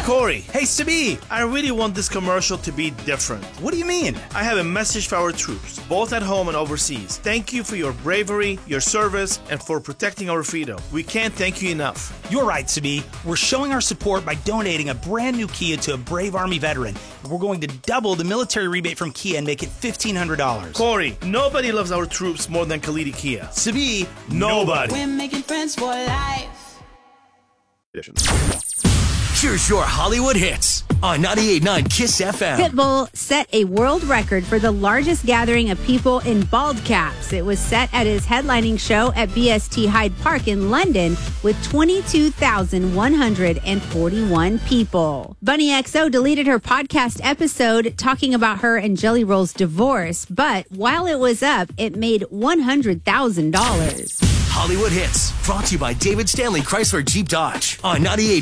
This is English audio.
Corey. Hey, Sabi. I really want this commercial to be different. What do you mean? I have a message for our troops, both at home and overseas. Thank you for your bravery, your service, and for protecting our freedom. We can't thank you enough. You're right, Sabi. We're showing our support by donating a brand new Kia to a brave Army veteran. We're going to double the military rebate from Kia and make it $1,500. Corey, nobody loves our troops more than Khalidi Kia. Sabi, Nobody. We're making friends for life. Here's your Hollywood hits on 98.9 KISS FM. Pitbull set a world record for the largest gathering of people in bald caps. It was set at his headlining show at BST Hyde Park in London with 22,141 people. Bunny XO deleted her podcast episode talking about her and Jelly Roll's divorce, but while it was up, it made $100,000. Hollywood hits brought to you by David Stanley Chrysler Jeep Dodge on 98.